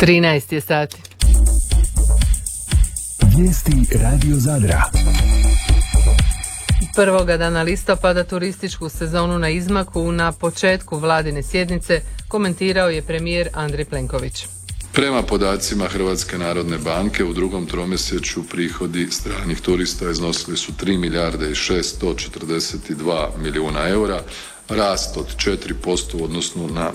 13 je sati. Vijesti Radio Zadra. Prvoga dana listopada turističku sezonu na izmaku na početku vladine sjednice komentirao je premijer Andrej Plenković. Prema podacima Hrvatske narodne banke u drugom tromjesečju prihodi stranih turista iznosili su 3 milijarde i 642 milijuna eura, rast od 4% u odnosu na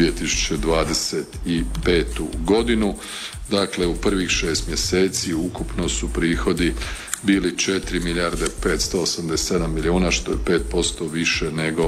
2025. godinu. Dakle, u prvih 6 mjeseci ukupno su prihodi bili 4 milijarde 587 milijuna, što je 5% više nego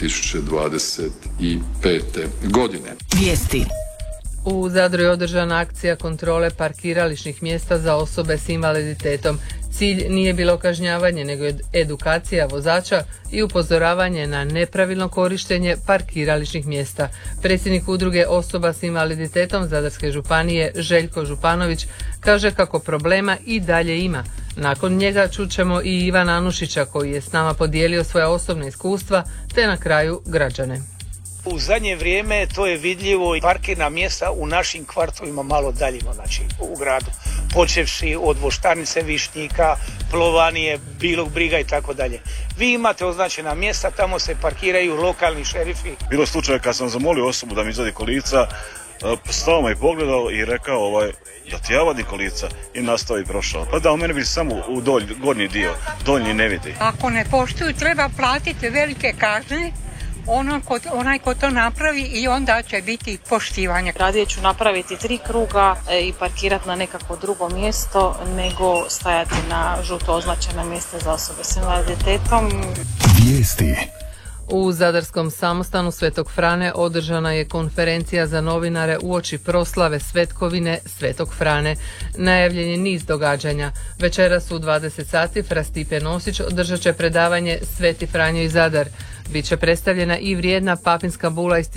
2025. godine. Vijesti. U Zadru je održana akcija kontrole parkirališnih mjesta za osobe s invaliditetom. Cilj nije bilo kažnjavanje, nego edukacija vozača i upozoravanje na nepravilno korištenje parkirališnih mjesta. Predsjednik udruge osoba s invaliditetom Zadarske županije Željko Županović kaže kako problema i dalje ima. Nakon njega čućemo i Ivana Anušića koji je s nama podijelio svoja osobna iskustva, te na kraju građane. U zadnje vrijeme to je vidljivo i parkirna mjesta u našim kvartovima malo daljimo, znači u gradu. Počevši od Voštarnice, Višnjika, Plovanije, Bilog Briga i tako dalje. Vi imate označena mjesta, tamo se parkiraju lokalni šerifi. Bilo slučaje kad sam zamolio osobu da mi izvadi kolica, stao me i pogledao i rekao da ti ja vadim kolica i nastao i prošao. Pa da, u mene vidi samo u gornji dio, donji ne vidi. Ako ne poštuju treba platiti velike kazne. Onaj ko to napravi i onda će biti poštivanje. Radije ću napraviti 3 kruga i parkirati na nekako drugo mjesto nego stajati na žuto označena mjesta za osobe s invaliditetom. Vijesti. U Zadarskom samostanu Svetog Frane održana je konferencija za novinare uoči proslave svetkovine Svetog Frane. Najavljen je niz događanja. Večeras u 20 sati Fra Stipe Nosić održat će predavanje Sveti Franjo i Zadar. Biće predstavljena i vrijedna papinska bula iz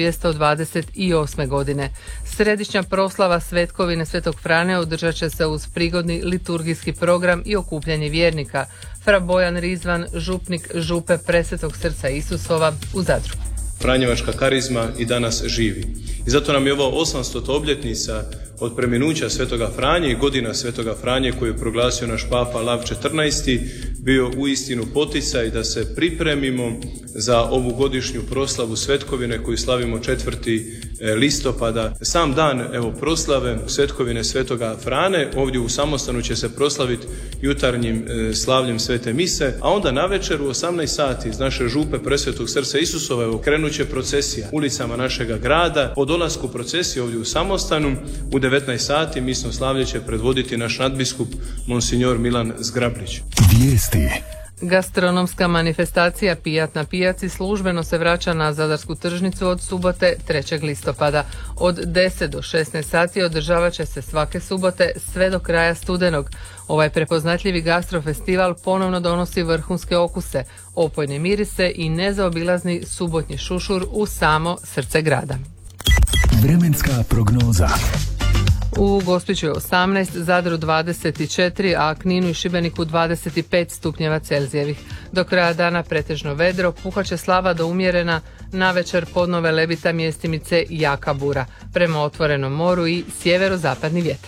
1228. godine. Središnja proslava svetkovine Svetog Frane održat će se uz prigodni liturgijski program i okupljanje vjernika. Fra Bojan Rizvan, župnik župe Presvetog Srca Isusova u Zadru. Franjevačka karizma i danas živi. I zato nam je ovo 800. obljetnica od preminuća Svetoga Franje i godina Svetoga Franje koju je proglasio naš papa Lav XIV bio uistinu poticaj da se pripremimo za ovu godišnju proslavu svetkovine koju slavimo 4. listopada. Sam dan proslave svetkovine Svetoga Frane ovdje u samostanu će se proslaviti jutarnjim slavljem Svete mise, a onda navečer u 18 sati iz naše župe Presvetog Srca Isusova krenut će procesija ulicama našega grada. Po dolasku procesije ovdje u samostanu u 19 sati misno slavlje će predvoditi naš nadbiskup Monsignor Milan Zgrablić. Vijesti. Gastronomska manifestacija Pijat na pijaci službeno se vraća na Zadarsku tržnicu od subote 3. listopada. Od 10 do 16 sati održavat će se svake subote sve do kraja studenog. Ovaj prepoznatljivi gastrofestival ponovno donosi vrhunske okuse, opojne mirise i nezaobilazni subotnji šušur u samo srce grada. Vremenska prognoza. U Gospiću je 18, Zadru 24, a Kninu i Šibeniku 25 stupnjeva Celzijevih. Do kraja dana pretežno vedro, puhaće slaba do umjerena, navečer podnove lebita mjestimice jaka bura. Prema otvorenom moru i sjeverozapadni vjetar.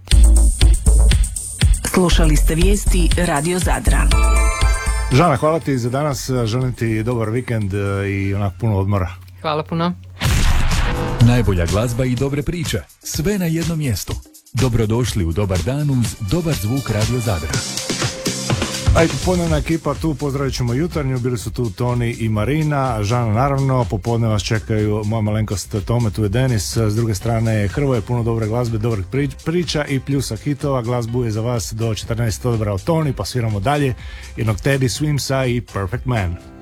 Slušali ste vijesti Radio Zadra. Žana, hvala ti za danas, želim ti dobar vikend i onak puno odmora. Hvala puno. Najbolja glazba i dobre priče, sve na jednom mjestu. Dobrodošli u Dobar dan uz dobar zvuk Radio Zadra. Ajde, popodnevna ekipa tu, pozdravit ćemo jutarnju, bili su tu Toni i Marina, Žana naravno, popodne vas čekaju moja malenkost Tome, tu je Denis, s druge strane je Hrvoje, puno dobre glazbe, dobrih priča i pljusa hitova, glazbu je za vas do 14 odbora od Toni, pa sviramo dalje, jednog Teddy Swimsa i Perfect Man.